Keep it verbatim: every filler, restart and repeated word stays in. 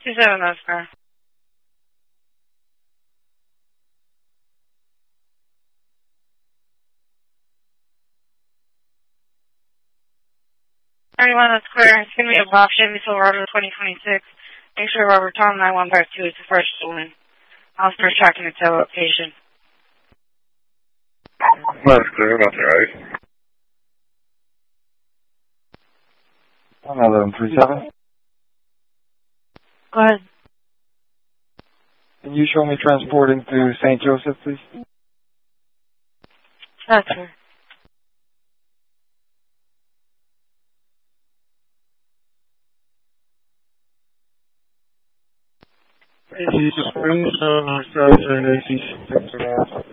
two seven, that's correct. thirty-one, that's clear. It's going to be a block Chevy Silverado twenty twenty-six. Make sure Robert Tom nine one five two is the first one. I'll start tracking the tail location. That's clear, about the right. eleven three seven. Go ahead. Can you show me transporting to Saint Joseph, please? That's clear. A C Springs, uh, Southern A C Springs.